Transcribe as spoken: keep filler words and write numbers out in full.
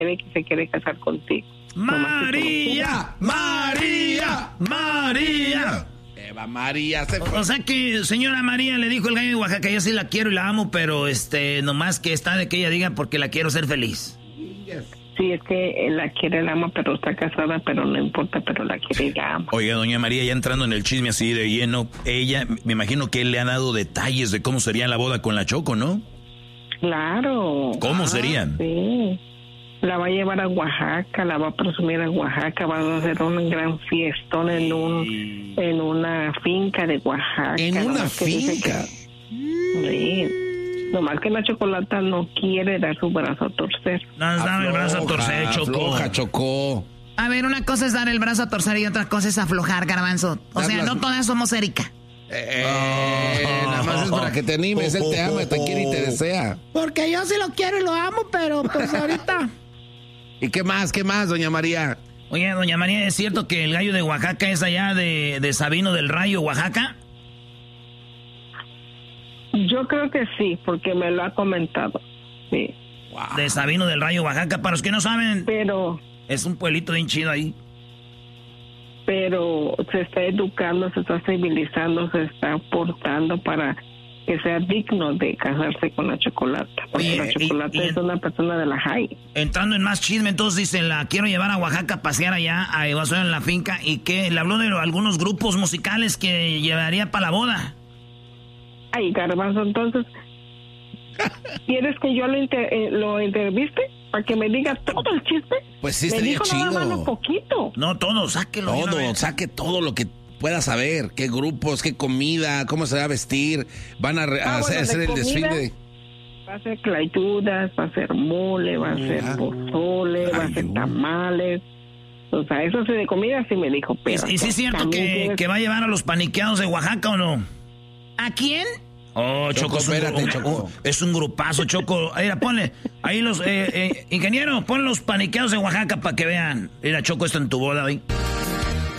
quiere que se quiere casar contigo. María, María, María. Eva María se fue. O sea que señora María le dijo el gallo de Oaxaca, yo sí la quiero y la amo, pero este, nomás que está de que ella diga porque la quiero ser feliz. Sí, es que la quiere, la ama, pero está casada, pero no importa, pero la quiere y la ama. Oiga, doña María, ya entrando en el chisme así de lleno, ella, me imagino que él le ha dado detalles de cómo sería la boda con la Choco, ¿no? Claro. ¿Cómo ah, serían? Sí. La va a llevar a Oaxaca, la va a presumir a Oaxaca, va a hacer un gran fiestón en un en una finca de Oaxaca. ¿En una finca? Que, sí. Nomás que la Chocolata no quiere dar su brazo a torcer. No, dar el brazo a torcer, Choco. Afloja, Chocó. A ver, una cosa es dar el brazo a torcer y otra cosa es aflojar, Garbanzo. O Dar sea, las- no todas somos Erika. Eh, eh, nada más es para que te animes. Él te ama, te quiere y te desea. Porque yo sí lo quiero y lo amo, pero pues ahorita... ¿Y qué más? ¿Qué más, doña María? Oye, doña María, ¿es cierto que el gallo de Oaxaca es allá de, de Sabino del Rayo, Oaxaca? Yo creo que sí, porque me lo ha comentado. Sí. Wow. De Sabino del Rayo, Oaxaca. Para los que no saben, Pero, es un pueblito bien chido ahí. pero se está educando, se está civilizando, se está portando para que sea digno de casarse con la Chocolata. Porque Oye, la y- Chocolata y- es una persona de la high. Entrando en más chisme, entonces dice, la quiero llevar a Oaxaca a pasear allá, a Iguazú en la finca, y que le habló de lo- algunos grupos musicales que llevaría para la boda. Ay, Garbanzo, entonces, ¿quieres que yo lo, inter- eh, lo entreviste? Para que me diga todo el chisme. Pues sí, me estaría dijo nada más chido. un poquito. No, todo, sáquelo. de una Todo, vez. saque todo lo que pueda saber. ¿Qué grupos, qué comida, cómo se va a vestir? Van a, re- a Ah, hacer, bueno, hacer de el comida. desfile. Va a ser clayudas, va a ser mole, va a ser Ah. pozole, va a ser Ay, tamales. O sea, eso sí de comida sí me dijo, ¿Y, pero... y sí es cierto también que, tienes- que va a llevar a los paniqueados de Oaxaca o no? ¿A quién? Oh, Choco, Choco, es, un, espérate, un- Choco. un- es un grupazo, Choco. Mira, ponle, ahí los, eh, eh, ingeniero, pon los paniqueados de Oaxaca para que vean. Mira, Choco, esto en tu boda, ¿ven?